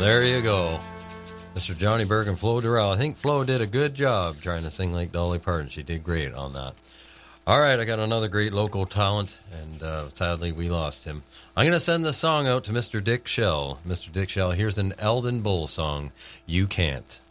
There you go. Mr. Johnny Berg and Flo Durrell. I think Flo did a good job trying to sing like Dolly Parton. She did great on that. All right, I got another great local talent, and sadly we lost him. I'm going to send this song out to Mr. Dick Shell. Mr. Dick Shell, here's an Eldon Bull song, You Can't.